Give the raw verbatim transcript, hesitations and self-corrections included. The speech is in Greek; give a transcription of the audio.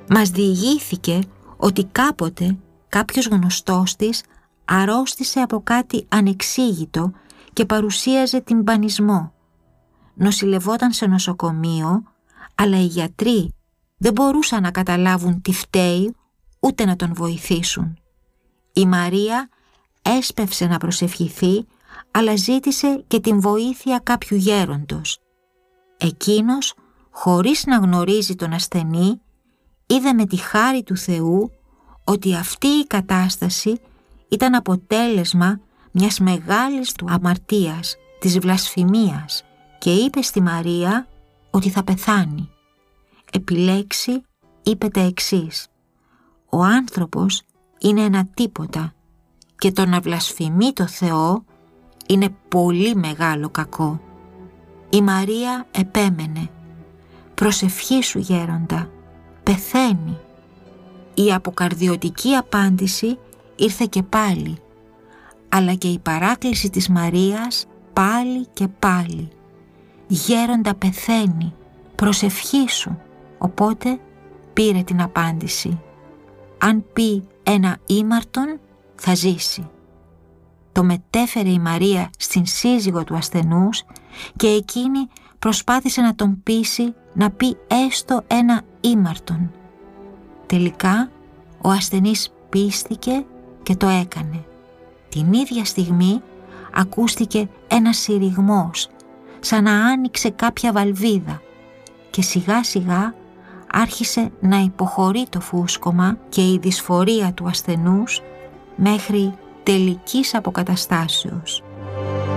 Μας διηγήθηκε ότι κάποτε κάποιος γνωστός της αρρώστησε από κάτι ανεξήγητο και παρουσίαζε τυμπανισμό. Νοσηλευόταν σε νοσοκομείο, αλλά οι γιατροί δεν μπορούσαν να καταλάβουν τι φταίει, ούτε να τον βοηθήσουν. Η Μαρία έσπευσε να προσευχηθεί, αλλά ζήτησε και την βοήθεια κάποιου γέροντος. Εκείνος, χωρίς να γνωρίζει τον ασθενή, είδε με τη χάρη του Θεού ότι αυτή η κατάσταση ήταν αποτέλεσμα μιας μεγάλης του αμαρτίας, της βλασφημίας, και είπε στη Μαρία ότι θα πεθάνει. Επιλέξει, είπε τα εξής: «Ο άνθρωπος είναι ένα τίποτα και το να βλασφημεί το Θεό είναι πολύ μεγάλο κακό». Η Μαρία επέμενε: «Προσευχήσου, γέροντα, πεθαίνει». Η αποκαρδιωτική απάντηση ήρθε και πάλι, αλλά και η παράκληση της Μαρίας πάλι και πάλι: «Γέροντα, πεθαίνει, προσευχήσου». Οπότε πήρε την απάντηση: «Αν πει ένα ήμαρτον, θα ζήσει». Το μετέφερε η Μαρία στην σύζυγο του ασθενούς και εκείνη προσπάθησε να τον πείσει να πει έστω ένα ήμαρτον. Τελικά ο ασθενής πείστηκε και το έκανε. Την ίδια στιγμή ακούστηκε ένας συρριγμός, σαν να άνοιξε κάποια βαλβίδα, και σιγά σιγά άρχισε να υποχωρεί το φούσκωμα και η δυσφορία του ασθενούς μέχρι τελικής αποκαταστάσεως.